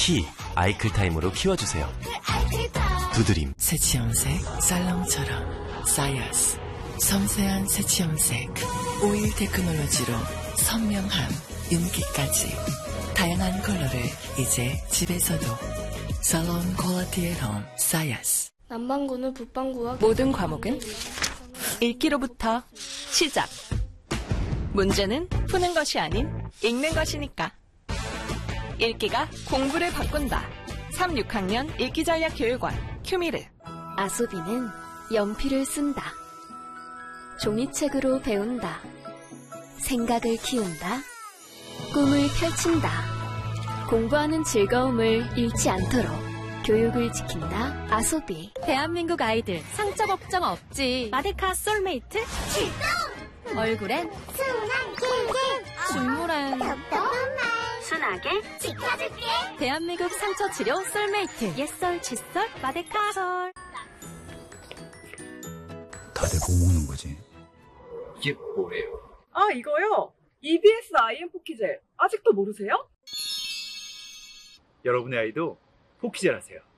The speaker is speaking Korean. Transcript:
키 아이클타임으로 키워주세요. 두드림. 새치염색 살롱처럼 사야스. 섬세한 새치염색 오일 테크놀로지로 선명함, 윤기까지 다양한 컬러를 이제 집에서도. 살론 퀄리티의 홈 사야스. 남반구는 북반구와 모든 과목은 읽기로부터 시작. 문제는 푸는 것이 아닌 읽는 것이니까. 읽기가 공부를 바꾼다. 3, 6학년 읽기전략교육원 큐미르. 아소비는 연필을 쓴다. 종이책으로 배운다. 생각을 키운다. 꿈을 펼친다. 공부하는 즐거움을 잃지 않도록 교육을 지킨다. 아소비. 대한민국 아이들 상처 걱정 없지. 마데카 솔메이트 출동! 얼굴엔 순한 킹킹, 눈물엔 순하게 지켜줄게. 대한민국 상처 치료 솔메이트. 옛설 칫솔 마데카 솔. 다들 뭐 먹는 거지? 이게 뭐예요? 아, 이거요? EBS IM 포키젤. 아직도 모르세요? 여러분의 아이도 포키젤 하세요.